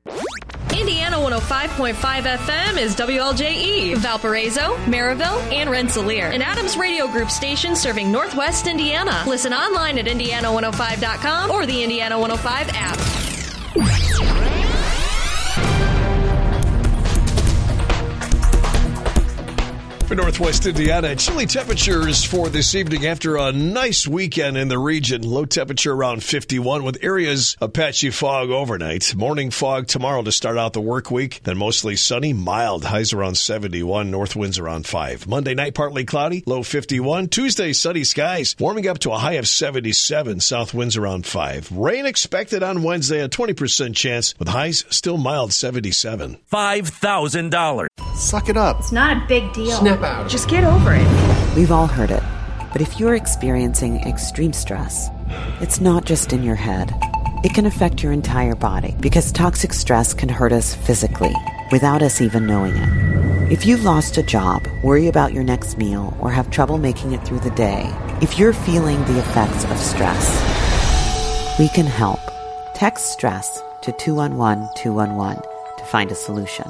Indiana 105.5 FM is WLJE, Valparaiso, Maryville, and Rensselaer, an Adams Radio Group station serving Northwest Indiana. Listen online at Indiana105.com or the Indiana 105 app. For Northwest Indiana, chilly temperatures for this evening after a nice weekend in the region. Low temperature around 51 with areas of patchy fog overnight. Morning fog tomorrow to start out the work week. Then mostly sunny, mild. Highs around 71. North winds around 5. Monday night partly cloudy. Low 51. Tuesday sunny skies. Warming up to a high of 77. South winds around 5. Rain expected on Wednesday. A 20% chance with highs still mild 77. $5,000. Suck it up. It's not a big deal. Snap out. Just get over it. We've all heard it. But if you're experiencing extreme stress, it's not just in your head. It can affect your entire body because toxic stress can hurt us physically without us even knowing it. If you've lost a job, worry about your next meal, or have trouble making it through the day, if you're feeling the effects of stress, we can help. Text STRESS to 211-211 to find a solution.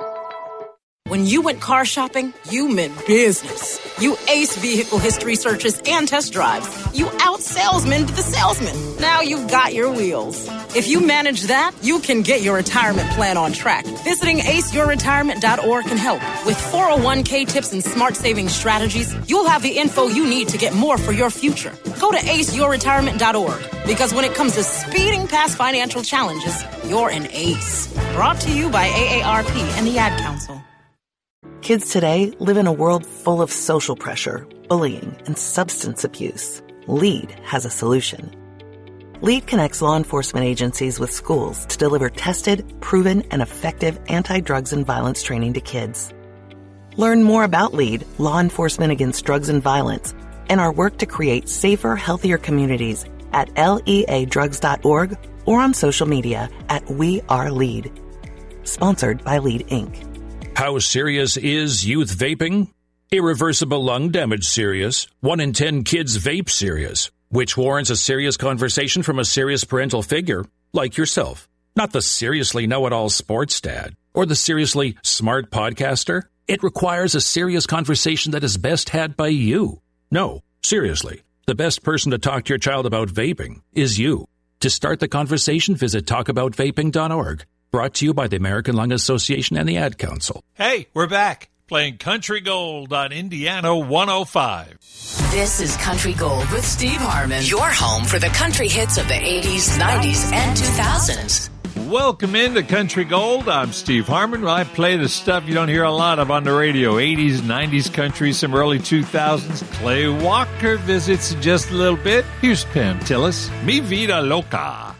When you went car shopping, you meant business. You aced vehicle history searches and test drives. You out-salesmaned the salesman. Now you've got your wheels. If you manage that, you can get your retirement plan on track. Visiting aceyourretirement.org can help. With 401k tips and smart savings strategies, you'll have the info you need to get more for your future. Go to aceyourretirement.org, because when it comes to speeding past financial challenges, you're an ace. Brought to you by AARP and the Ad Council. Kids today live in a world full of social pressure, bullying, and substance abuse. LEAD has a solution. LEAD connects law enforcement agencies with schools to deliver tested, proven, and effective anti-drugs and violence training to kids. Learn more about LEAD, Law Enforcement Against Drugs and Violence, and our work to create safer, healthier communities at leadrugs.org or on social media at WeAreLEAD. Sponsored by LEAD, Inc. How serious is youth vaping? Irreversible lung damage serious. 1 in 10 kids vape serious, which warrants a serious conversation from a serious parental figure like yourself. Not the seriously know-it-all sports dad or the seriously smart podcaster. It requires a serious conversation that is best had by you. No, seriously, the best person to talk to your child about vaping is you. To start the conversation, visit talkaboutvaping.org. Brought to you by the American Lung Association and the Ad Council. Hey, we're back playing Country Gold on Indiana 105. This is Country Gold with Steve Harmon, your home for the country hits of the 80s, 90s, and 2000s. Welcome into Country Gold. I'm Steve Harmon. I play the stuff you don't hear a lot of on the radio. 80s, 90s country, some early 2000s. Clay Walker visits in just a little bit. Here's Pam Tillis, Mi Vida Loca.